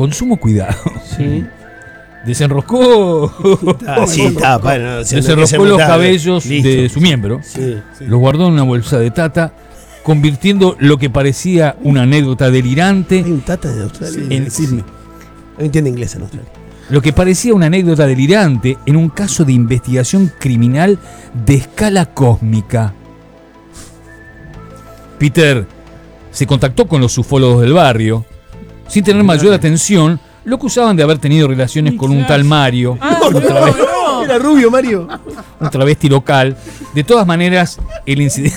con sumo cuidado. Sí. Desenroscó desenroscó los cabellos de su miembro, los guardó en una bolsa de tata, convirtiendo lo que parecía una anécdota delirante. Hay un tata en Australia. Sí. No entiende inglés en Australia. Lo que parecía una anécdota delirante en un caso de investigación criminal de escala cósmica. Peter se contactó con los ufólogos del barrio. Sin tener mayor atención, lo acusaban de haber tenido relaciones con un tal Mario. Era rubio, Mario. Un travesti local. De todas maneras, el incidente...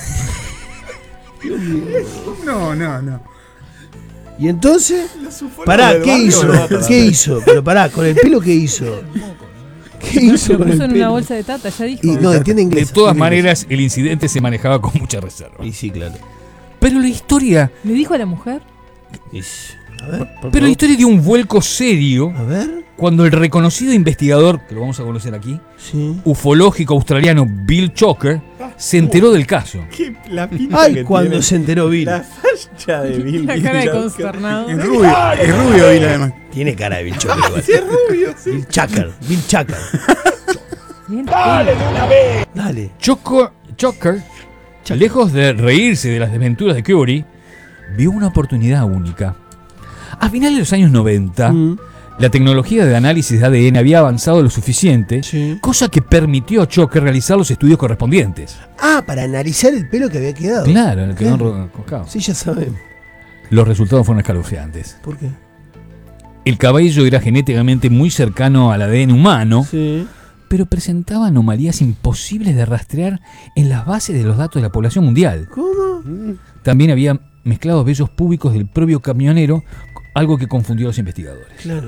No. Y entonces, pará, ¿qué hizo? ¿Qué hizo? Pero pará, ¿con el pelo qué hizo? ¿Qué hizo Lo con el puso en pelo? una bolsa de tata, ya dijo. Y no, entiende inglés. De todas maneras, el incidente se manejaba con mucha reserva. Y sí, claro. Pero la historia... ¿Le dijo a la mujer? A ver. Pero la historia dio un vuelco serio A ver. cuando el reconocido investigador, que lo vamos a conocer aquí, Sí. ufológico australiano Bill Choker, se enteró del caso. La pinta Ay, que cuando tiene. se enteró Bill. La facha de Bill. La cara de consternado. Es rubio Bill además. Tiene cara de Bill Choker igual. Sí, es rubio, sí. Bill Choker. Bien. Dale. Choker, lejos de reírse de las desventuras de Curie, vio una oportunidad única. A finales de los años 90, la tecnología de análisis de ADN había avanzado lo suficiente, cosa que permitió a Choker realizar los estudios correspondientes. Ah, para analizar el pelo que había quedado. Claro, el que no coscado. Sí, ya sabemos. Los resultados fueron escalofriantes. ¿Por qué? El cabello era genéticamente muy cercano al ADN humano, Sí. pero presentaba anomalías imposibles de rastrear en las bases de los datos de la población mundial. ¿Cómo? También había mezclados vellos púbicos del propio camionero, algo que confundió a los investigadores. Claro.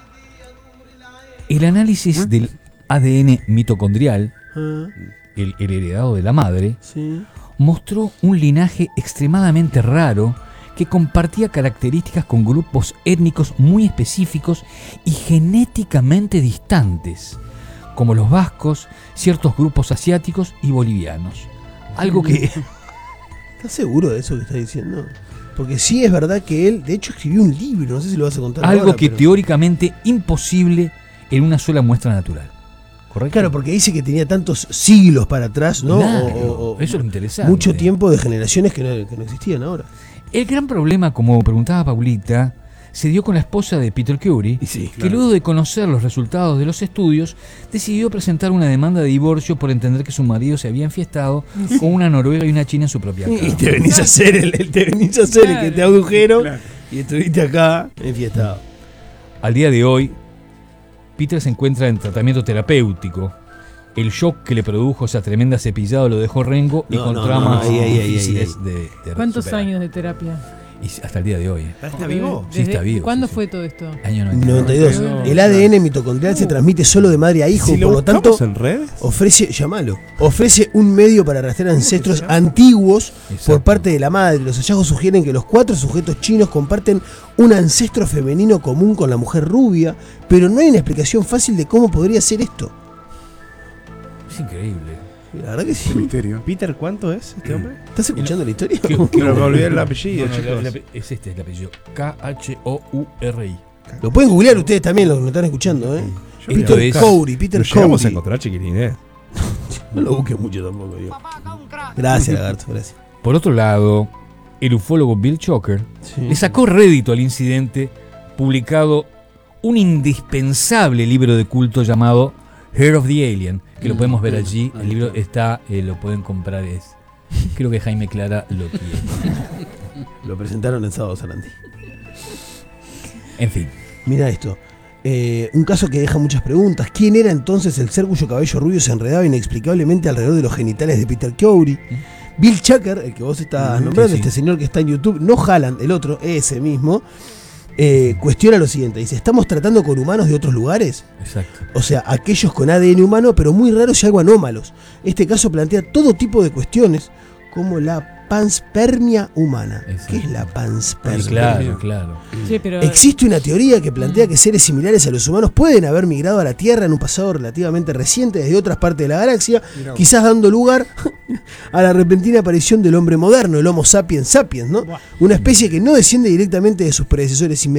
El análisis del ADN mitocondrial, Ah, el heredado de la madre, sí. mostró un linaje extremadamente raro que compartía características con grupos étnicos muy específicos y genéticamente distantes, como los vascos, ciertos grupos asiáticos y bolivianos. Algo que... ¿Estás seguro de eso que estás diciendo? Porque sí es verdad que él, de hecho, escribió un libro, no sé si lo vas a contar algo ahora, que pero... teóricamente imposible en una sola muestra natural. ¿Correcto? Claro, porque dice que tenía tantos siglos para atrás, ¿no? Claro, eso es lo interesante. Mucho tiempo de generaciones que no existían ahora. El gran problema, como preguntaba Paulita, se dio con la esposa de Peter Curie, que luego de conocer los resultados de los estudios, decidió presentar una demanda de divorcio por entender que su marido se había enfiestado con una noruega y una china en su propia casa. Y te venís a hacer el que te adujeron y estuviste acá enfiestado. Al día de hoy, Peter se encuentra en tratamiento terapéutico. El shock que le produjo esa tremenda cepillada lo dejó rengo y con traumas difíciles de ¿Cuántos superar. años de terapia? Y hasta el día de hoy. ¿Está vivo? Sí, está vivo. ¿Cuándo sí, fue todo esto? Año 92. No, El ADN mitocondrial se transmite solo de madre a hijo, Si lo por lo tanto buscamos en redes. ofrece un medio para rastrear ancestros antiguos Exacto. por parte de la madre. Los hallazgos sugieren que los 4 sujetos chinos comparten un ancestro femenino común con la mujer rubia, pero no hay una explicación fácil de cómo podría ser esto. Es increíble. La verdad que sí. Qué misterio. Peter, ¿cuánto es este hombre? ¿Estás escuchando la historia? Pero me olvidé el apellido, No, no, chicos. es este el apellido. K-H-O-U-R-I. Lo pueden googlear ustedes también, los que nos están escuchando, ¿eh? Esto es- Peter Lo llegamos a Cowrie. encontrar, chiquilines. No lo busques mucho tampoco, digo. Gracias, lagarto, gracias. Por otro lado, el ufólogo Bill Choker le sacó rédito al incidente, publicado un indispensable libro de culto llamado Hair of the Alien, que lo podemos ver allí. El libro está, lo pueden comprar, creo que Jaime Clara lo tiene. Lo presentaron en Sábado Sarandí. En fin. Mira esto. Un caso que deja muchas preguntas. ¿Quién era entonces el ser cuyo cabello rubio se enredaba inexplicablemente alrededor de los genitales de Peter Curie? Bill Choker, el que vos estás nombrando, sí. este señor que está en YouTube, no Haaland, el otro, ese mismo, cuestiona lo siguiente. Dice, ¿estamos tratando con humanos de otros lugares? Exacto. O sea, aquellos con ADN humano, pero muy raros y algo anómalos. Este caso plantea todo tipo de cuestiones, como la panspermia humana. Exacto. ¿Qué es la panspermia? Claro, claro. Sí, pero Existe una teoría que plantea que seres similares a los humanos pueden haber migrado a la Tierra en un pasado relativamente reciente desde otras partes de la galaxia, quizás dando lugar a la repentina aparición del hombre moderno, el Homo sapiens sapiens, ¿no? Una especie que no desciende directamente de sus predecesores inmediatos.